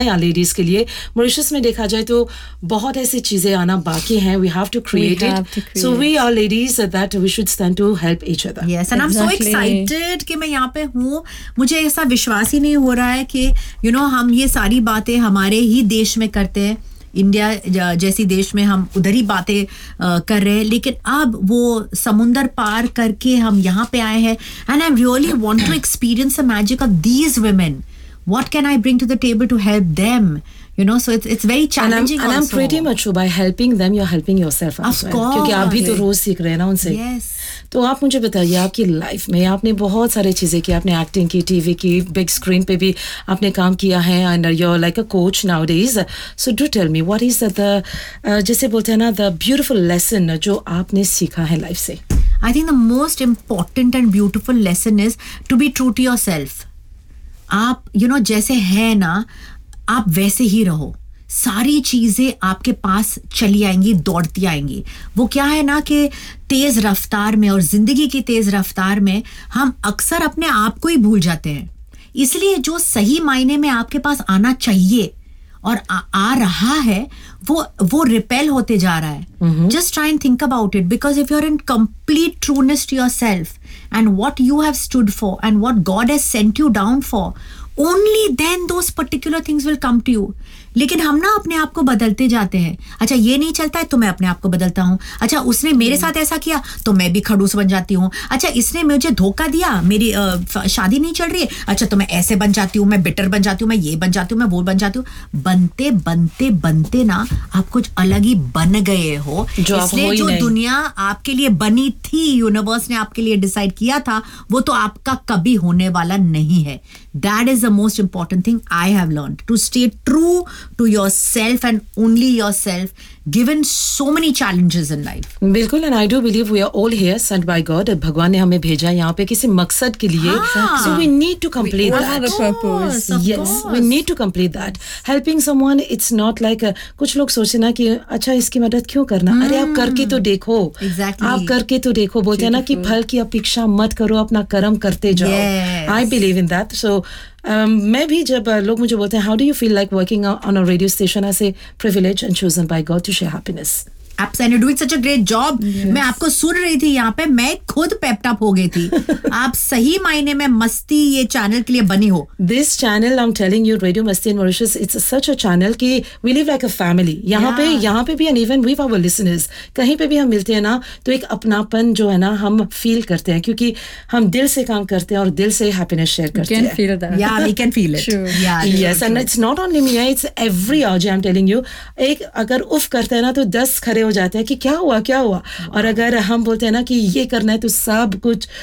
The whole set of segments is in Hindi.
यहाँ लेडीज के लिए मॉरिशस में देखा जाए तो बहुत ऐसी चीजें आना बाकी हैं. We have to create it. So we are ladies that we should stand to help each other. Yes, and I'm so excited कि मैं यहाँ पे हूँ. मुझे ऐसा विश्वास ही नहीं हो रहा है कि हम ये सारी बातें हमारे ही देश में करते हैं. इंडिया जैसी देश में हम उधर ही बातें कर रहे हैं, लेकिन अब वो समुंदर पार करके हम यहाँ पे आए हैं. And I really want to experience the magic of these women. What can I bring to the table to help them? So it's very challenging. And I'm pretty much sure by helping them, you're helping yourself as well. क्योंकि आप भी तो रोज सीख रहे हैं ना उनसे. Yes. तो आप मुझे बताइए, आपकी लाइफ में आपने बहुत सारी चीजें की. आपने एक्टिंग की, टीवी की, बिग स्क्रीन पे भी आपने काम किया है. And you're like a coach nowadays. So do tell me, what is the जैसे बोलते हैं ना, the beautiful lesson जो आपने सीखा है लाइफ से? I think the most important and beautiful lesson is to be true to yourself. आप जैसे है ना, आप वैसे ही रहो. सारी चीजें आपके पास चली आएंगी, दौड़ती आएंगी. वो क्या है ना कि तेज रफ्तार में और जिंदगी की तेज रफ्तार में हम अक्सर अपने आप को ही भूल जाते हैं. इसलिए जो सही मायने में आपके पास आना चाहिए और आ रहा है, वो रिपेल होते जा रहा है. Just try and think about it, because if you are in complete trueness to yourself and what you have stood for and what God has sent you down for, only then those particular things will come to you. लेकिन हम ना अपने आप को बदलते जाते हैं. अच्छा, ये नहीं चलता है तो मैं अपने आप को बदलता हूँ. अच्छा, उसने मेरे साथ ऐसा किया तो मैं भी खड़ूस बन जाती हूँ. अच्छा, इसने मुझे धोखा दिया, मेरी शादी नहीं चल रही है, अच्छा तो मैं ऐसे बन जाती हूँ, मैं बिटर बन जाती हूँ, मैं ये बन जाती हूँ, मैं वो बन जाती हूँ. बनते बनते बनते ना आप कुछ अलग ही बन गए हो. इसलिए जो दुनिया आपके लिए बनी थी, यूनिवर्स ने आपके लिए डिसाइड किया था, वो तो आपका कभी होने वाला नहीं है. That is the most important thing I have learned, to stay true to yourself and only yourself, given so many challenges in life. बिल्कुल. And I do believe we are all here sent by God. भगवान ने हमें भेजा यहाँ पे किसी मकसद के लिए. So we need to complete that. We all have a purpose. Yes, we need to complete that. Helping someone, it's not like कुछ लोग सोचते ना कि अच्छा इसकी मदद क्यों करना. अरे आप करके तो देखो. Exactly. आप करके तो देखो. बोलते हैं ना कि फल की अपेक्षा मत करो, अपना कर्म करते जाओ. Yes. I believe in that. So मैं भी जब लोग मुझे बोलते हैं how do you feel like working on a radio station, I say privileged and chosen by God to share happiness. Absolutely, you're doing such a great job. मैं आपको सुन रही थी यहाँ पे, मैं खुद पेप्ट अप हो गई थी. आप सही मायने में मस्ती ये चैनल के लिए बनी हो. This channel, I'm telling you, Radio Masti in Mauritius, it's such a channel कि we live like a family. यहाँ पे भी, and even with our listeners, कहीं पे भी हम मिलते हैं ना तो एक अपनापन जो है ना हम फील करते हैं, क्योंकि हम दिल से काम करते हैं और दिल से हैप्पीनेस शेयर करते हैं. Can feel that. Yeah, we can feel it. True. Yeah, yes, and it's not only me, it's every RJ, I'm telling you. एक अगर उफ करते हैं ना तो 10 खड़े हो जाते हैं कि क्या हुआ. और अगर हम बोलते हैं ना कि ये करना है तो सब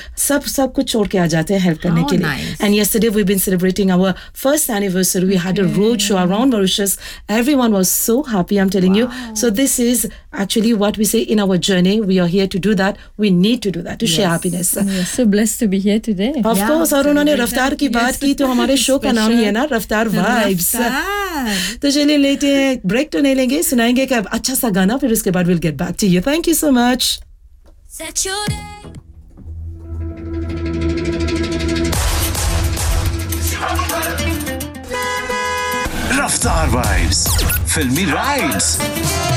कुछ छोड़ के आ जाते हैं हेल्प करने के लिए. Nice. And yesterday we've been celebrating our first anniversary. We had a road show around Mauritius. Everyone was so happy, I'm telling you. So this is actually what we say in our journey. We are here to do that. We need to do that, to share happiness. We are so blessed to be here today. Of course. और उन्होंने रफ्तार की बात की तो हमारे शो का नाम ही है ना रफ्तार वाइब्स. तो चलिए लेते हैं ब्रेक. तो नहीं लेंगे, सुनाएंगे एक अच्छा सा गाना, फिर उसके बाद we'll get back to you. Thank you so much. Set your day. Raftar Vibes, Filmy Rides.